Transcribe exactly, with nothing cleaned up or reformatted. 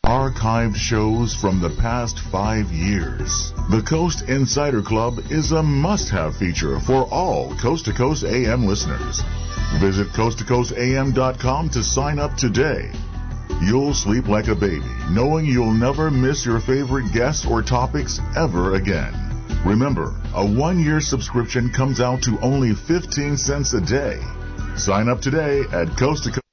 archived shows from the past five years. The Coast Insider Club is a must-have feature for all Coast to Coast A M listeners. Visit coast to coast a m dot com to sign up today. You'll sleep like a baby, knowing you'll never miss your favorite guests or topics ever again. Remember, a one-year subscription comes out to only fifteen cents a day. Sign up today at coast to coast.